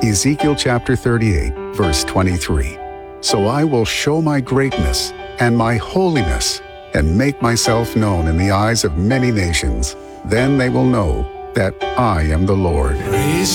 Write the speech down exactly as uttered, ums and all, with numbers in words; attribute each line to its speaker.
Speaker 1: Ezekiel chapter thirty-eight, verse twenty-three. So I will show my greatness and my holiness and make myself known in the eyes of many nations. Then they will know that I am the Lord.
Speaker 2: Praise